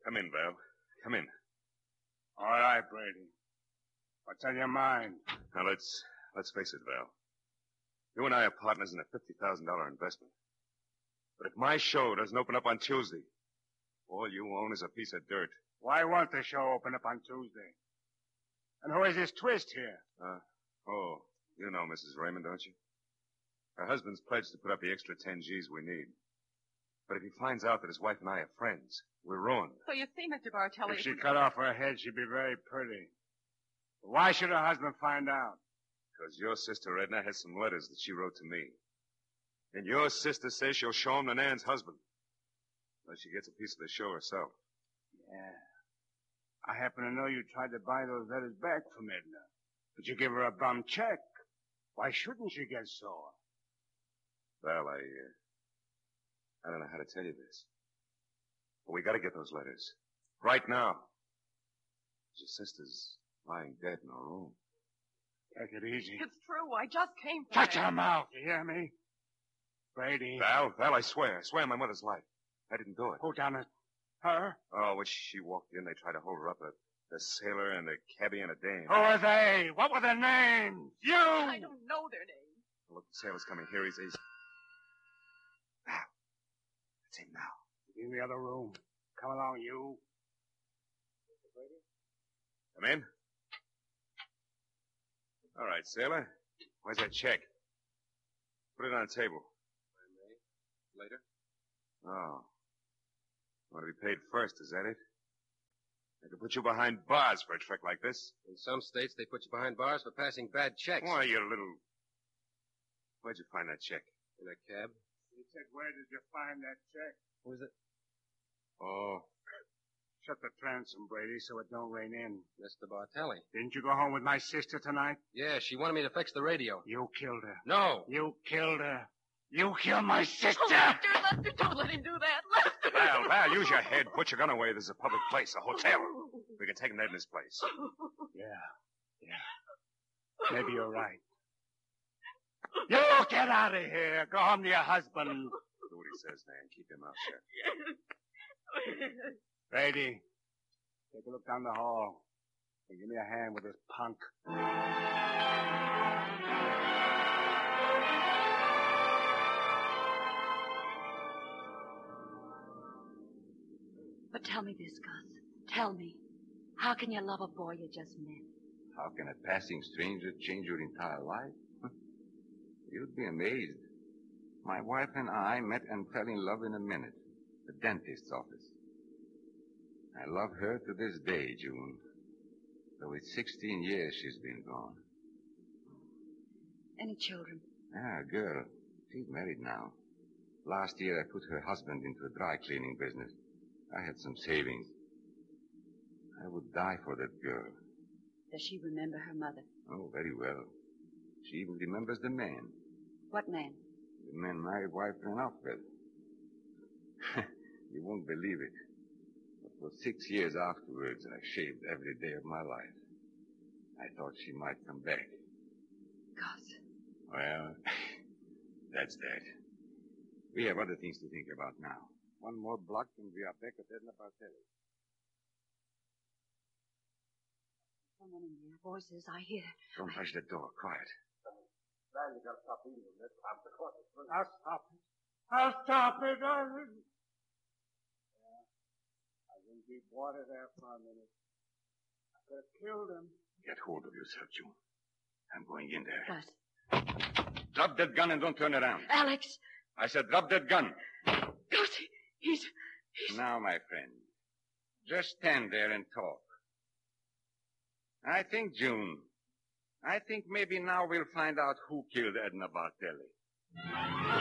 Come in, Val. Come in. All right, Brady. What's on your mind? Now, let's face it, Val. You and I are partners in a $50,000 investment. But if my show doesn't open up on Tuesday, all you own is a piece of dirt. Why won't the show open up on Tuesday? And who is this twist here? You know Mrs. Raymond, don't you? Her husband's pledged to put up the extra 10 G's we need. But if he finds out that his wife and I are friends, we're ruined. So you see, Mr. Bartelli... If she cut off her head, she'd be very pretty. But why should her husband find out? Because your sister Edna has some letters that she wrote to me. And your sister says she'll show them to Nan's husband. Unless she gets a piece of the show herself. Yeah. I happen to know you tried to buy those letters back from Edna. But you give her a bum check. Why shouldn't she get sore? Well, I don't know how to tell you this. But we gotta get those letters. Right now. Your sister's lying dead in her room. Take it easy. It's true. I just came from Shut there. your mouth, you hear me? Brady. Val, I swear on my mother's life. I didn't do it. Who done it? Her? Oh, when she walked in, they tried to hold her up. A sailor and a cabbie and a dame. Who are they? What were their names? You! I don't know their names. Look, the sailor's coming here. He's... Val. That's him now. In the other room. Come along, you. Come in. All right, sailor. Where's that check? Put it on the table. Later? Oh. Want to be paid first, is that it? They could put you behind bars for a trick like this. In some states, they put you behind bars for passing bad checks. Why, you little... Where'd you find that check? In a cab. He said, where did you find that check? Who is it? Oh. Shut the transom, Brady, so it don't rain in. Mr. Bartelli. Didn't you go home with my sister tonight? Yeah, she wanted me to fix the radio. You killed her. No. You killed her. You killed my sister! Oh, Lester, don't let him do that. Lester! Val, use your head. Put your gun away. There's a public place, a hotel. We can take him to Edna's place. Yeah. Maybe you're right. You get out of here. Go home to your husband. Do what he says, man. Keep your mouth shut. Brady, take a look down the hall. And give me a hand with this punk. But tell me this, Gus. Tell me. How can you love a boy you just met? How can a passing stranger change your entire life? You'd be amazed. My wife and I met and fell in love in a minute. The dentist's office. I love her to this day, June. Though it's 16 years she's been gone. Any children? Ah, a girl. She's married now. Last year I put her husband into a dry cleaning business. I had some savings. I would die for that girl. Does she remember her mother? Oh, very well. She even remembers the man. What man? The man my wife ran off with. You won't believe it. But for 6 years afterwards, I shaved every day of my life. I thought she might come back. Gus. Well, that's that. We have other things to think about now. One more block and we are back at Edna Bartelli. Someone in there. Voices, I hear. Don't touch the door. Quiet. Now you gotta stop eating this. I'll stop it. I'll stop it. I wouldn't be water there for a minute. I could have killed him. Get hold of yourself, June. I'm going in there. Gus. Drop that gun and don't turn around. Alex. I said drop that gun. Gus, he's... Now, my friend, just stand there and talk. I think, June, maybe now we'll find out who killed Edna Bartelli.